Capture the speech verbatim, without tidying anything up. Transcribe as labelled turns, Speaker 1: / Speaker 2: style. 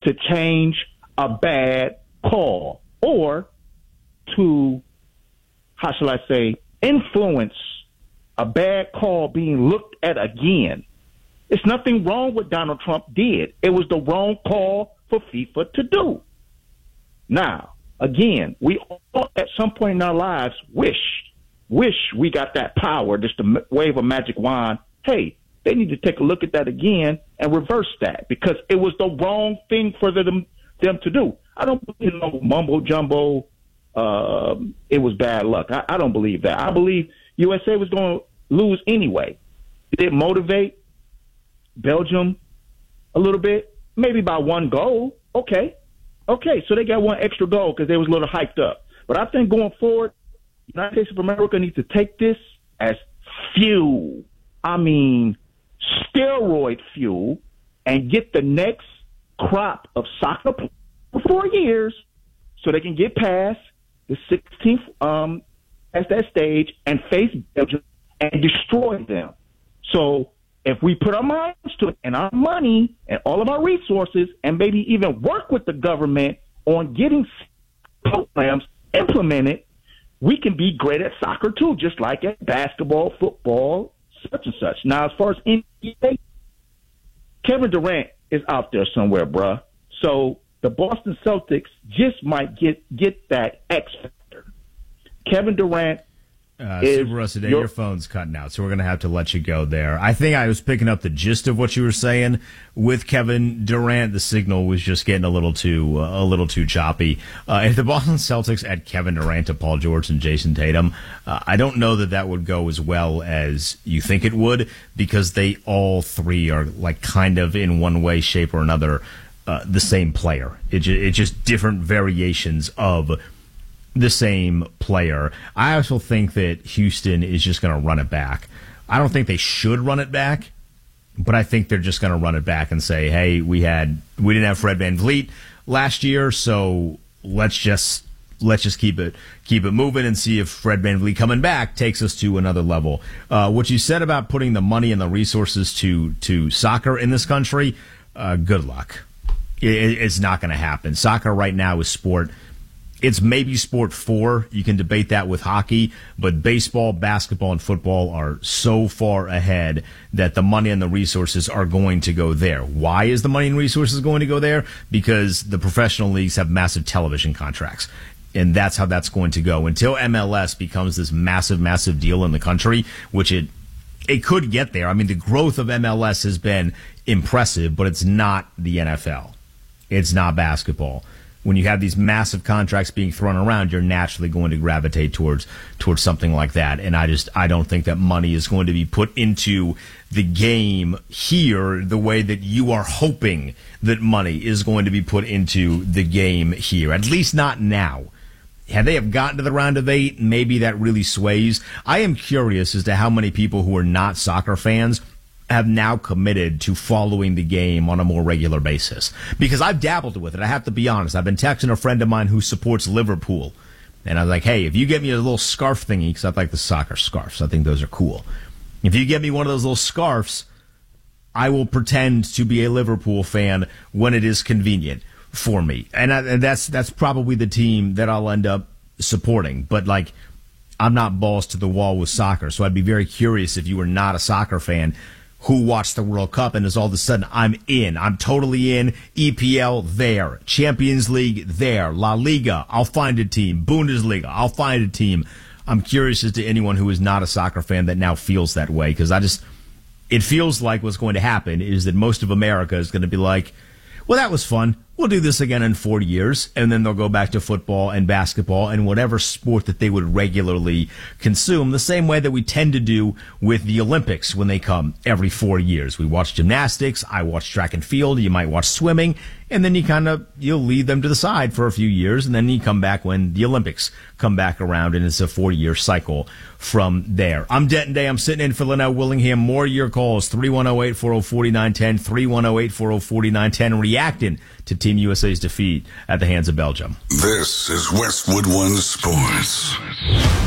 Speaker 1: to change a bad call or to, how shall I say, influence a bad call being looked at again. It's nothing wrong with Donald Trump did. It was the wrong call for FIFA to do. Now, again, we all at some point in our lives wish, wish we got that power just to wave a magic wand. Hey, they need to take a look at that again and reverse that because it was the wrong thing for them, them to do. I don't believe in no mumbo jumbo. Uh, it was bad luck. I, I don't believe that. I believe U S A was going to lose anyway. Did it motivate Belgium a little bit? Maybe by one goal. Okay. Okay, so they got one extra goal because they was a little hyped up. But I think going forward, the United States of America needs to take this as fuel. I mean, steroid fuel, and get the next crop of soccer for four years so they can get past the sixteenth um, at that stage and face Belgium and destroy them. So if we put our minds to it and our money and all of our resources and maybe even work with the government on getting programs implemented, we can be great at soccer too, just like at basketball, football, such and such. Now, as far as N B A, Kevin Durant is out there somewhere, bruh. So the Boston Celtics just might get, get that X factor. Kevin Durant
Speaker 2: Uh, Super Russ, today your, your phone's cutting out, so we're going to have to let you go there. I think I was picking up the gist of what you were saying with Kevin Durant. The signal was just getting a little too uh, a little too choppy. Uh, if the Boston Celtics add Kevin Durant to Paul George and Jason Tatum, uh, I don't know that that would go as well as you think it would because they all three are like kind of in one way, shape, or another uh, the same player. It ju- it's just different variations of the same player. I also think that Houston is just going to run it back. I don't think they should run it back, but I think they're just going to run it back and say, hey, we had we didn't have Fred VanVleet last year, so let's just let's just keep it keep it moving and see if Fred VanVleet coming back takes us to another level. Uh, what you said about putting the money and the resources to to soccer in this country, uh, good luck. It, it's not going to happen. Soccer right now is sport. It's maybe sport four. You can debate that with hockey, but baseball, basketball, and football are so far ahead that the money and the resources are going to go there. Why is the money and resources going to go there? Because the professional leagues have massive television contracts, and that's how that's going to go. Until M L S becomes this massive, massive deal in the country, which it it could get there. I mean, the growth of M L S has been impressive, but it's not the N F L. It's not basketball. When you have these massive contracts being thrown around, you're naturally going to gravitate towards towards something like that. And I just I don't think that money is going to be put into the game here the way that you are hoping that money is going to be put into the game here. At least not now. Had they have gotten to the round of eight, maybe that really sways. I am curious as to how many people who are not soccer fans have now committed to following the game on a more regular basis. Because I've dabbled with it. I have to be honest. I've been texting a friend of mine who supports Liverpool. And I was like, hey, if you get me a little scarf thingy, because I like the soccer scarves. I think those are cool. If you get me one of those little scarves, I will pretend to be a Liverpool fan when it is convenient for me. And, I, and that's that's probably the team that I'll end up supporting. But, like, I'm not balls to the wall with soccer. So I'd be very curious if you were not a soccer fan who watched the World Cup and is all of a sudden, I'm in. I'm totally in. E P L, there. Champions League, there. La Liga, I'll find a team. Bundesliga, I'll find a team. I'm curious as to anyone who is not a soccer fan that now feels that way, because I just, it feels like what's going to happen is that most of America is going to be like, well, that was fun. We'll do this again in forty years, and then they'll go back to football and basketball and whatever sport that they would regularly consume, the same way that we tend to do with the Olympics when they come every four years. We watch gymnastics, I watch track and field, you might watch swimming, and then you kind of, you'll leave them to the side for a few years, and then you come back when the Olympics come back around, and it's a forty-year cycle from there. I'm Denton Day. I'm sitting in for Linnell Willingham. More of your calls, three one zero, eight four zero, four nine one zero, three one zero, eight four zero, four nine one zero, reacting to Team U S A's defeat at the hands of Belgium.
Speaker 3: This is Westwood One Sports.